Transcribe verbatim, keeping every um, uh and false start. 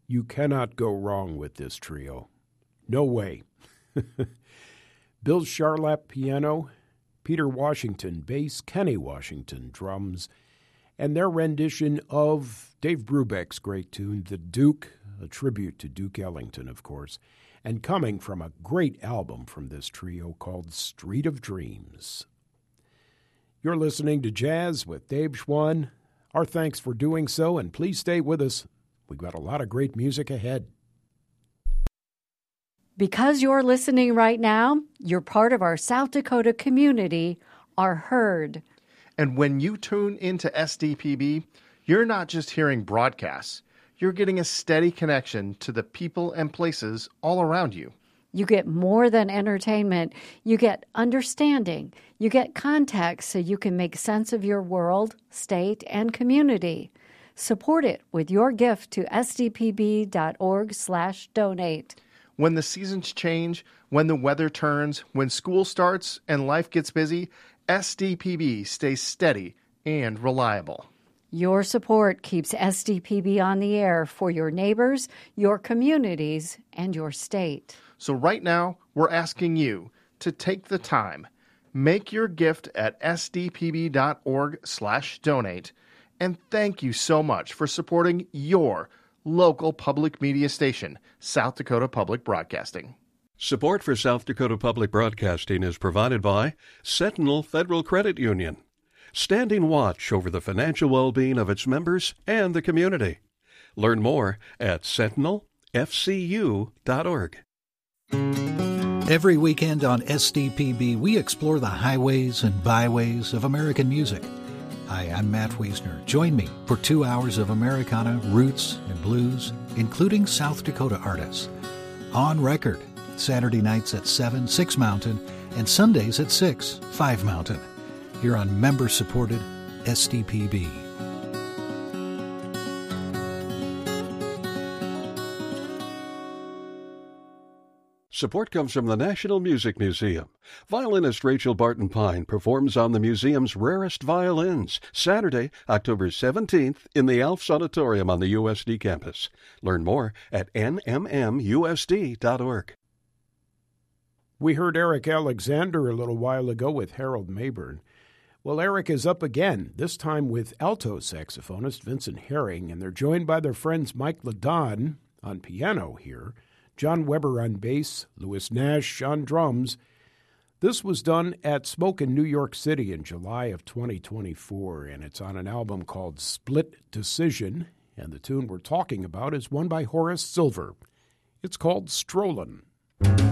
You cannot go wrong with this trio. No way. Bill Charlap, piano, Peter Washington, bass, Kenny Washington, drums, and their rendition of Dave Brubeck's great tune, The Duke, a tribute to Duke Ellington, of course, and coming from a great album from this trio called Street of Dreams. You're listening to Jazz with Dave Schwann. Our thanks for doing so, and please stay with us. We've got a lot of great music ahead. Because you're listening right now, you're part of our South Dakota community, our herd. And when you tune into S D P B, you're not just hearing broadcasts. You're getting a steady connection to the people and places all around you. You get more than entertainment. You get understanding. You get context so you can make sense of your world, state, and community. Support it with your gift to sdpb.org slash donate. When the seasons change, when the weather turns, when school starts and life gets busy, S D P B stays steady and reliable. Your support keeps S D P B on the air for your neighbors, your communities, and your state. So right now, we're asking you to take the time, make your gift at sdpb.org slash donate, and thank you so much for supporting your local public media station, South Dakota Public Broadcasting. Support for South Dakota Public Broadcasting is provided by Sentinel Federal Credit Union, standing watch over the financial well-being of its members and the community. Learn more at sentinel f c u dot org. Every weekend on S D P B, we explore the highways and byways of American music. Hi, I'm Matt Wiesner. Join me for two hours of Americana, roots, and blues, including South Dakota artists. On Record, Saturday nights at seven, six Mountain, and Sundays at six, five Mountain. Here on member-supported S D P B. Support comes from the National Music Museum. Violinist Rachel Barton Pine performs on the museum's rarest violins, Saturday, October seventeenth, in the Alfs Auditorium on the U S D campus. Learn more at n m m u s d dot org. We heard Eric Alexander a little while ago with Harold Mayburn. Well, Eric is up again, this time with alto saxophonist Vincent Herring, and they're joined by their friends Mike Ladon on piano here, John Weber on bass, Louis Nash on drums. This was done at Smoke in New York City in July of twenty twenty-four, and it's on an album called Split Decision, and the tune we're talking about is one by Horace Silver. It's called Strollin'.